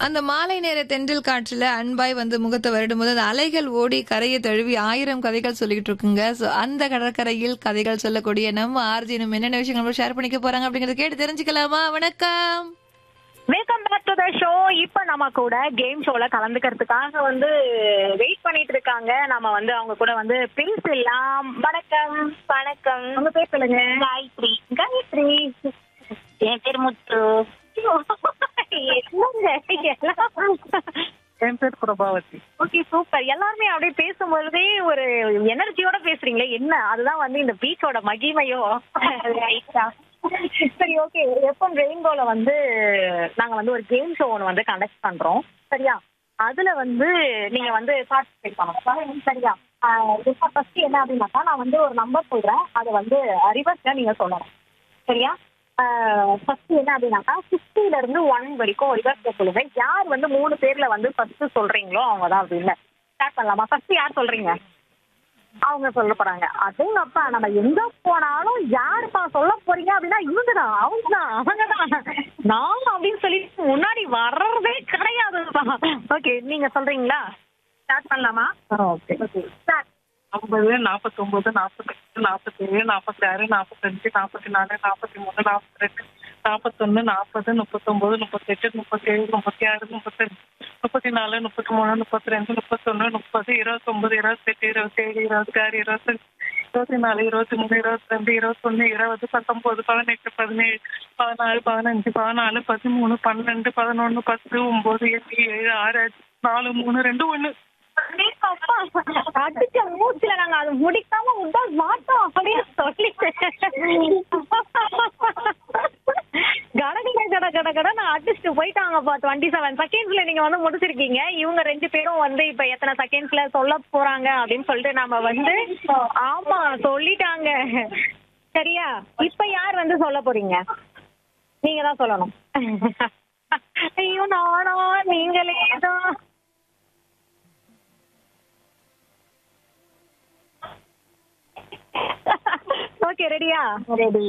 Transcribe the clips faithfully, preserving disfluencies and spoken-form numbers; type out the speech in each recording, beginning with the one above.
அந்த மாலை நேர தென்றல் காற்றுல அன்பாய் வந்து முகத்தை வருடும்போது அந்த அலைகள் ஓடி கரையை தழுவி ஆயிரம் கதைகள் சொல்லிட்டு இருக்குங்க. சோ அந்த கடற்கரையில் கதைகள் சொல்லக்கூடிய நம்ம ஆர்ஜினும் என்னென்ன விஷயங்கள் ஷேர் பண்ணிக்க போறாங்க அப்படிங்கறத கேட்டு தெரிஞ்சுக்கலாமா? வணக்கம். Welcome back to the show. இப்ப நம்ம கூட கேம் ஷோல கலந்துக்கிறதுக்காக வந்து வெயிட் பண்ணிட்டு இருக்காங்க. நம்ம வந்து அவங்க கூட வந்து பேசலாம். வணக்கம். வணக்கம். உங்க பேர் சொல்லுங்க. காயத்ரி. காயத்ரி. என் பேர் முத்து. என் பேர் பிரபாவதி. Okay, super. எல்லாருமே அப்படியே பேசும்பொழுதே ஒரு எனர்ஜியோட பேசுறீங்களே, என்ன அதுதான் வந்து இந்த பீச்சோட மகிமையோ. சரி, ஓகே. எஃப்எம் ரெயின்போல வந்து நாங்க வந்து ஒரு கேம் ஷோ ஒன்று வந்து கண்டக்ட் பண்றோம், சரியா? அதுல வந்து நீங்க வந்து பார்ட்டிசிபேட் பண்ணணும், சரியா? இப்போ ஃபர்ஸ்ட் என்ன அப்படின்னாக்கா, நான் வந்து ஒரு நம்பர் சொல்றேன், அதை வந்து ரிவர்ஸ்ல நீங்க சொல்லணும், சரியா? ஃபர்ஸ்ட் என்ன அப்படின்னாக்கா, சிக்ஸ்டில இருந்து ஒன் வரைக்கும் ரிவர்ஸ்ல சொல்லுங்க. யார் வந்து மூணு பேர்ல வந்து ஃபர்ஸ்ட் சொல்றீங்களோ அவங்க தான் அப்படின்னு. ஸ்டார்ட் பண்ணலாமா? ஃபர்ஸ்ட் யார் சொல்றீங்க? அவங்க சொல்ல போறாங்க. அதுங்க அப்பா, நம்ம எங்க போனாலும் யாருப்பா சொல்ல போறீங்க அப்படின்னா இவங்க தான், அவங்க தான், அவங்க தான், நான் அப்படின்னு சொல்லி முன்னாடி வர்றதே கிடையாதுப்பா. ஓகே, நீங்க சொல்றீங்களா? ஸ்டார்ட் பண்ணலாமா? Okay okay start. ஐம்பது, நாற்பத்தி ஒன்பது, நாற்பத்தெட்டு, நாற்பத்தி ஏழு, நாற்பத்தி ஆறு, நாற்பத்தஞ்சு, நாற்பத்தி நாலு, நாற்பத்தி மூணு, நாற்பத்தி ரெண்டு, நாற்பத்தொன்னு, நாற்பது, முப்பத்தொன்பது, முப்பத்தெட்டு, முப்பத்தி ஏழு, முப்பத்தி ஆறு, முப்பத்தஞ்சு, முப்பத்தி நாலு, முப்பத்தி மூணு, முப்பத்தி ரெண்டு, முப்பத்தொன்னு, முப்பது, இருபத்தொன்பது, இருபத்தெட்டு, இருபத்தேழு, இருபத்தி ஆறு, இருபத்தஞ்சு, இருபத்தி நாலு, இருபத்தி மூணு, இருபத்தி ரெண்டு, இருபத்தொன்னு, இருபது, பத்தொன்பது, பதினெட்டு, பதினேழு, பதினாறு, பதினஞ்சு, பதினாலு, பதிமூணு, பன்னெண்டு, பதினொன்னு, பத்து, ஒன்பது, எட்டு, ஏழு, ஆறு, நாலு, மூணு, ரெண்டு, ஒண்ணு. அடிச்ச மூச்சுல நாங்க அது முடிக்காம விட்டா மாட்டோம் அப்படின்னு சொல்லிட்டு கடகட கட கட கட நான் அடிச்சுட்டு போயிட்டாங்கப்பா. டுவெண்ட்டி செவன் செகண்ட்ஸ்ல நீங்க வந்து முடிச்சிருக்கீங்க. இவங்க ரெண்டு பேரும் வந்து இப்ப எத்தனை செகண்ட்ஸ்ல சொல்ல போறாங்க அப்படின்னு சொல்லிட்டு நாம வந்து ஆமா சொல்லிட்டாங்க, சரியா? இப்ப யார் வந்து சொல்ல போறீங்க? நீங்க தான் சொல்லணும். ஐயோ நானா? நீங்களே தான். ஓகே, ரெடியா? ரெடி.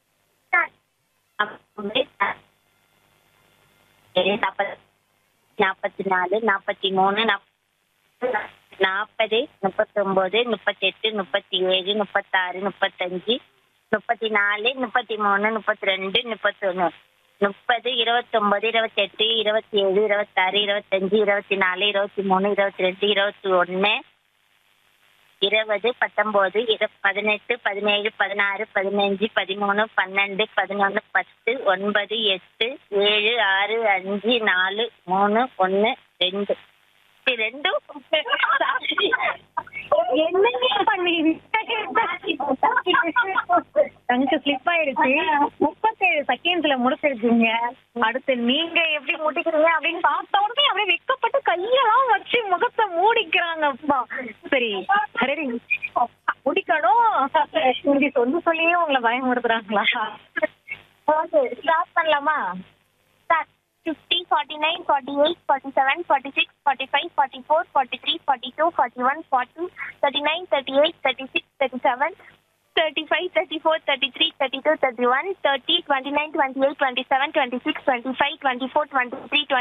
நாற்பத்தி நாலு, நாற்பத்தி மூணு, நாற்பது, முப்பத்தொன்பது, முப்பத்தெட்டு, முப்பத்தி ஏழு, முப்பத்தாறு, முப்பத்தஞ்சு, முப்பத்தி நாலு, முப்பத்தி மூணு, முப்பத்தி ரெண்டு, முப்பத்தொன்னு, முப்பது, இருபத்தொன்பது, இருபத்தெட்டு, இருபத்தி ஏழு, இருபத்தாறு, இருபத்தஞ்சு, இருபத்தி நாலு, இருபத்தி மூணு, இருபத்தி ரெண்டு, இருபத்தி ஒன்னு, இருபது, பத்தொன்பது, பதினெட்டு, பதினேழு, பதினாறு, பதினஞ்சு, பதிமூணு, பன்னெண்டு, பதினொன்னு, பத்து, ஒன்பது, எட்டு, ஏழு, ஆறு, அஞ்சு, நாலு, மூணு, ஒன்னு, ரெண்டு. ரெண்டும் என்னங்க பண்ணுவீங்க? தங்க ஸ்லிப் ஆயிடுச்சு. முப்பத்தேழு செகண்ட்ஸ்ல முடிச்சிருக்கீங்க. அடுத்து நீங்க எப்படி முடிக்கிறீங்க அப்படின்னு பார்த்த உடனே அப்படியே வெக்கப்பட்டு கையெல்லாம் வச்சு முகத்தை மூடிக்கிறாங்கப்பா. சரி, சரி, முடிக்கணும். இங்க சொல்லி சொல்லியே உங்களை பயமுறுத்துறாங்களா? ஓகே, ஸ்டார்ட் பண்ணலாமா? Start. fifty, forty-nine, forty-eight, forty-seven, forty-six, forty-five, forty-four, forty-three, forty-two, forty-one, forty, thirty-nine, thirty-eight, thirty-six, thirty-seven, thirty-five, thirty-four, thirty-three, thirty-two, thirty-one, thirty, twenty-nine, twenty-eight, twenty-seven, twenty-six, twenty-five, twenty-four, twenty-three,